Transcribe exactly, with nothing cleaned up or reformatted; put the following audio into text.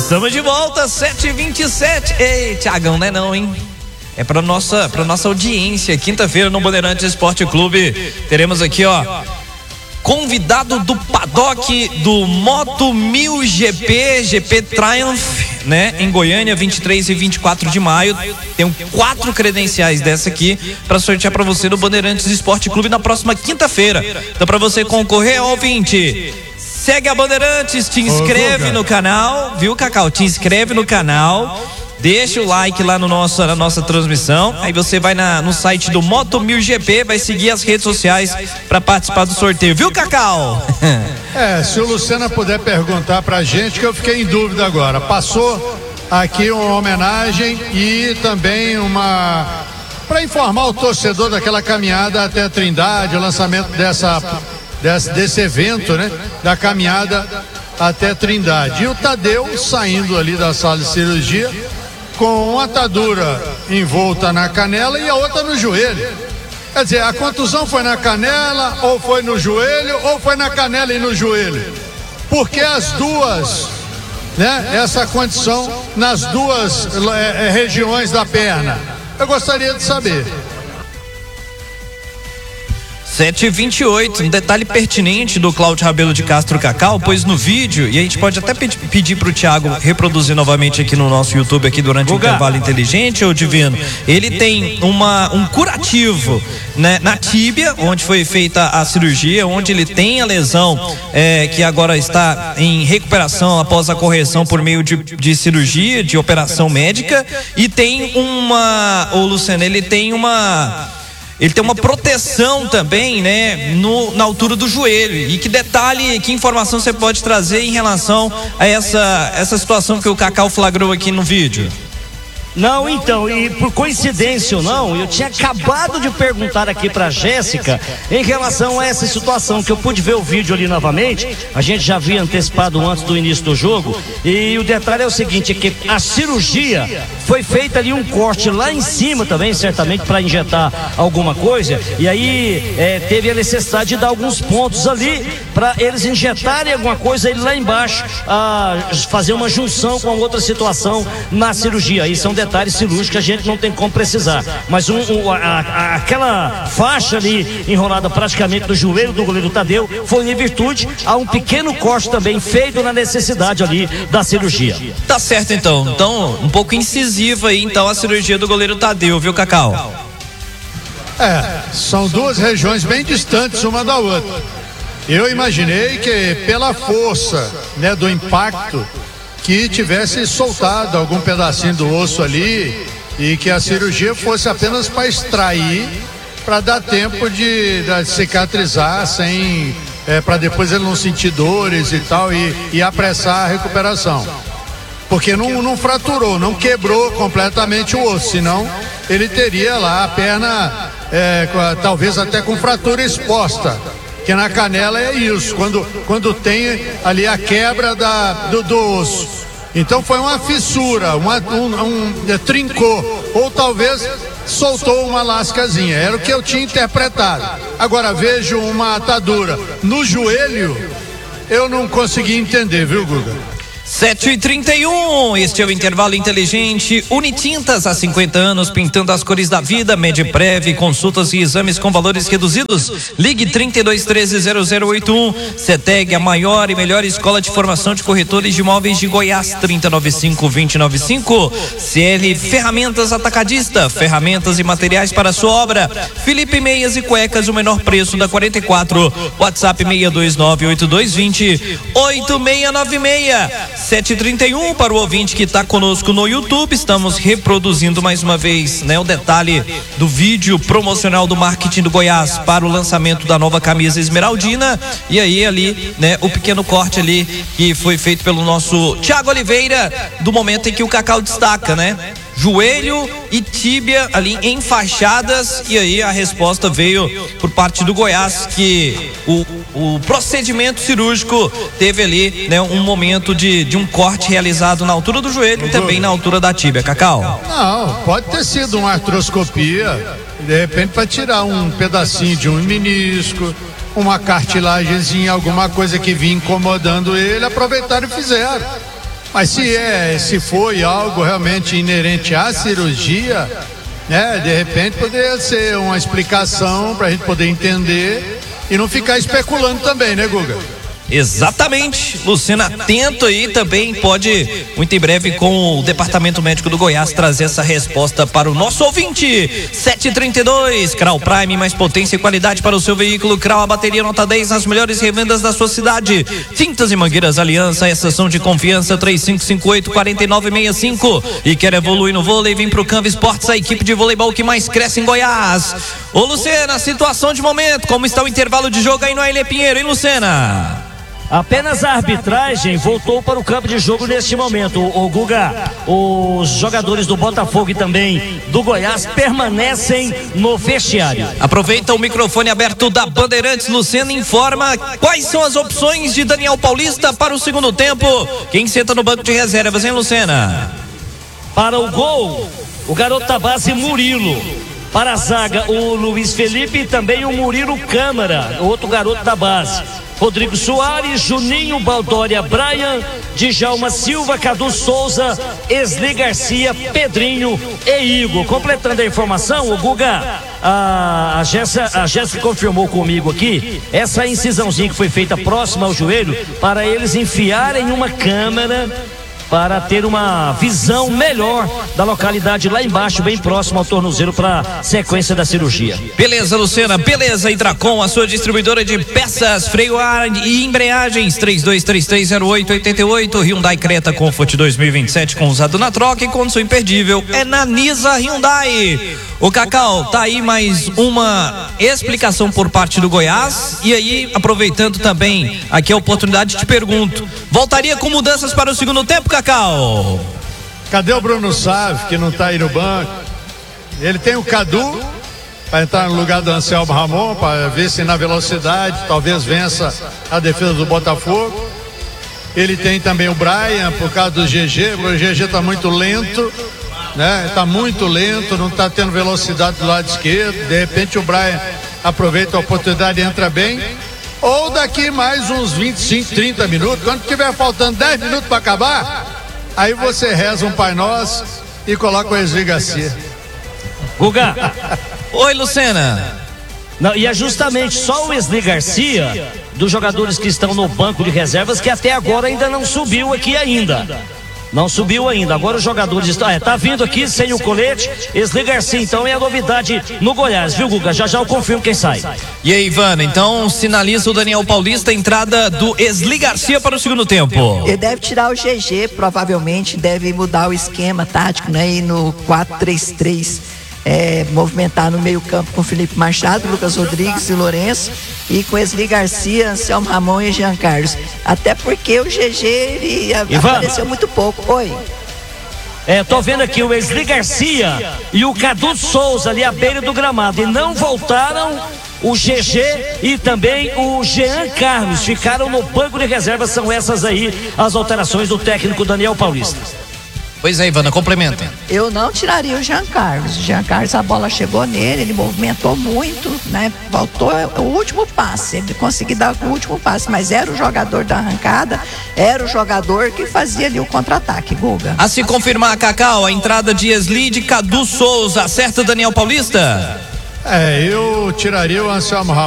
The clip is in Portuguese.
Estamos de volta, sete e vinte e sete. Ei, Thiagão, não é não, hein? É pra nossa, pra nossa audiência. Quinta-feira no Bandeirantes Esporte Clube teremos aqui, ó, convidado do paddock do Moto mil G P, G P Triumph, né? Em Goiânia, vinte e três e vinte e quatro de maio. Tenho quatro credenciais dessa aqui para sortear para você no Bandeirantes Esporte Clube na próxima quinta-feira. Então, para você concorrer, ouvinte, segue a Bandeirantes, te inscreve no canal, viu, Cacau? Te inscreve no canal. Deixa o like lá no nosso, na nossa transmissão. Aí você vai na, no site do Moto mil G P, vai seguir as redes sociais para participar do sorteio, viu, Cacau? É, se o Lucena puder perguntar pra gente, que eu fiquei em dúvida agora. Passou aqui uma homenagem e também uma, para informar o torcedor daquela caminhada até a Trindade, o lançamento dessa, desse, desse evento, né? Da caminhada até Trindade. E o Tadeu saindo ali da sala de cirurgia com uma atadura envolta na canela e a outra no joelho. Quer dizer, a contusão foi na canela, ou foi no joelho, ou foi na canela e no joelho. Porque as duas, né, essa condição nas duas é, regiões da perna. Eu gostaria de saber. sete e vinte e oito, um detalhe pertinente do Cláudio Rabelo de Castro Cacau, pois no vídeo, e a gente pode até pedir, pedir pro Thiago reproduzir novamente aqui no nosso YouTube aqui durante o intervalo inteligente, ô Divino, ele tem uma, um curativo, né, na tíbia, onde foi feita a cirurgia, onde ele tem a lesão, é, que agora está em recuperação após a correção por meio de, de cirurgia, de operação médica, e tem uma, ô Luciano, ele tem uma... Ele tem uma proteção também, né, no, na altura do joelho. E que detalhe, que informação você pode trazer em relação a essa, essa situação que o Cacau flagrou aqui no vídeo? Não, então, e por coincidência ou não, eu tinha acabado de perguntar aqui pra Jéssica em relação a essa situação, que eu pude ver o vídeo ali novamente. A gente já havia antecipado antes do início do jogo, e o detalhe é o seguinte, é que a cirurgia foi feita ali um corte lá em cima também, certamente para injetar alguma coisa, e aí é, teve a necessidade de dar alguns pontos ali para eles injetarem alguma coisa ali lá embaixo, a fazer uma junção com a outra situação na cirurgia. Aí são detalhes cirúrgicos que a gente não tem como precisar, mas um, um, a, a, aquela faixa ali enrolada praticamente no joelho do goleiro Tadeu foi em virtude a um pequeno corte também feito na necessidade ali da cirurgia. Tá certo, então, então um pouco incisiva aí então a cirurgia do goleiro Tadeu, viu, Cacau? É, são duas regiões bem distantes uma da outra. Eu imaginei que pela força, né, do impacto, que tivesse soltado algum pedacinho do osso ali e que a cirurgia fosse apenas para extrair, para dar tempo de, de cicatrizar sem, é, para depois ele não sentir dores e tal e, e apressar a recuperação. Porque não, não fraturou, não quebrou completamente o osso, senão ele teria lá a perna, é, talvez até com fratura exposta. Que na canela é isso, quando, quando tem ali a quebra da, do, do osso. Então foi uma fissura, uma, um, um trincou, ou talvez soltou uma lascazinha, era o que eu tinha interpretado. Agora vejo uma atadura no joelho, eu não consegui entender, viu, Guga? sete e trinta e um, este é o intervalo inteligente. Unitintas, há cinquenta anos, pintando as cores da vida. Medprev, consultas e exames com valores reduzidos. Ligue trinta e dois, treze, zero zero oito um. Ceteg, a maior e melhor escola de formação de corretores de imóveis de Goiás. Trinta e nove cinco, vinte e nove cinco. C L Ferramentas Atacadista, ferramentas e materiais para a sua obra. Felipe Meias e Cuecas, o menor preço da quarenta e quatro. WhatsApp seis dois nove, oito dois dois zero, oito seis nove seis. sete e trinta e um, para o ouvinte que está conosco no YouTube, estamos reproduzindo mais uma vez, né, o detalhe do vídeo promocional do marketing do Goiás para o lançamento da nova camisa esmeraldina. E aí ali, né, o pequeno corte ali que foi feito pelo nosso Thiago Oliveira, do momento em que o Cacau destaca, né? Joelho e tíbia ali enfaixadas, e aí a resposta veio por parte do Goiás, que o, o procedimento cirúrgico teve ali, né, um momento de, de um corte realizado na altura do joelho e também na altura da tíbia, Cacau. Não, pode ter sido uma artroscopia, de repente para tirar um pedacinho de um menisco, uma cartilagemzinha, alguma coisa que vinha incomodando ele, aproveitaram e fizeram. Mas se é, se foi algo realmente inerente à cirurgia, né, de repente poderia ser uma explicação para a gente poder entender e não ficar especulando também, né, Guga? Exatamente, Luciano, atento aí também, pode muito em breve com o Departamento Médico do Goiás trazer essa resposta para o nosso ouvinte. Sete e trinta e dois, Crau Prime, mais potência e qualidade para o seu veículo. Crau, a bateria nota dez nas melhores revendas da sua cidade. Tintas e mangueiras Aliança, estação de confiança. Três cinco cinco oito, quatro nove seis cinco. E quer evoluir no vôlei? Vem pro Canva Esportes, a equipe de voleibol que mais cresce em Goiás. Ô Lucena, a situação de momento, como está o intervalo de jogo aí no Ailê Pinheiro, hein, Lucena? Apenas a arbitragem voltou para o campo de jogo neste momento. O Guga, os jogadores do Botafogo e também do Goiás permanecem no vestiário. Aproveita o microfone aberto da Bandeirantes, Luciano informa quais são as opções de Daniel Paulista para o segundo tempo. Quem senta no banco de reservas, hein, Lucena? Para o gol, o garoto da base Murilo. Para a zaga, o Luiz Felipe e também o Murilo Câmara, outro garoto da base. Rodrigo Soares, Juninho, Baldória, Brian, Djalma Silva, Cadu Souza, Esli Garcia, Pedrinho e Igor. Completando a informação, o Guga, a, a Jéssica a Jéssica confirmou comigo aqui, essa incisãozinha que foi feita próxima ao joelho, para eles enfiarem uma câmera para ter uma visão melhor da localidade lá embaixo, bem próximo ao tornozelo, para sequência da cirurgia. Beleza, Luciana, beleza. Hidracom, a sua distribuidora de peças, freio ar e embreagens. Três dois três três zero oito oito oito. Hyundai Creta Comfort dois mil e vinte e sete com usado na troca e condição imperdível é na Nisa Hyundai. O Cacau, tá aí mais uma explicação por parte do Goiás. E aí, aproveitando também aqui a oportunidade, te pergunto, voltaria com mudanças para o segundo tempo, Cacau? Cadê o Bruno Sávio, que não tá aí no banco? Ele tem o Cadu para entrar no lugar do Anselmo Ramon, para ver se na velocidade talvez vença a defesa do Botafogo. Ele tem também o Brian por causa do G G. O G G tá muito lento, né? Tá muito lento, não tá tendo velocidade do lado esquerdo. De repente o Brian aproveita a oportunidade e entra bem. Ou daqui mais uns vinte e cinco, trinta minutos, quando tiver faltando dez minutos para acabar, aí você reza um Pai Nosso e coloca o Esli Garcia. Guga. Oi, Lucena. Não, e é justamente só o Esli Garcia, dos jogadores que estão no banco de reservas, que até agora ainda não subiu aqui ainda. Não subiu ainda, agora os jogadores estão, é, tá vindo aqui sem o colete, Esli Garcia, então é a novidade no Goiás, viu, Guga? Já já eu confirmo quem sai. E aí, Ivana, então sinaliza o Daniel Paulista a entrada do Esli Garcia para o segundo tempo. Ele deve tirar o G G, provavelmente deve mudar o esquema tático, né? E no quatro três três, é, movimentar no meio campo com Felipe Machado, Lucas Rodrigues e Lourenço, e com Esli Garcia, Anselmo Ramon e Jean Carlos. Até porque o G G ele apareceu muito pouco. Oi. É, tô vendo aqui o Esli Garcia e o Cadu Souza ali à beira do gramado, e não voltaram o G G e também o Jean Carlos, ficaram no banco de reserva. São essas aí as alterações do técnico Daniel Paulista. Pois é, Ivana, complementa. Eu não tiraria o Jean Carlos. O Jean Carlos, a bola chegou nele, ele movimentou muito, né? Faltou o último passe, ele conseguiu dar o último passe, mas era o jogador da arrancada, era o jogador que fazia ali o contra-ataque, Guga. A se confirmar, Cacau, a entrada de Esli de Cadu Souza, acerta Daniel Paulista? É, eu tiraria o Anselmo Ramon.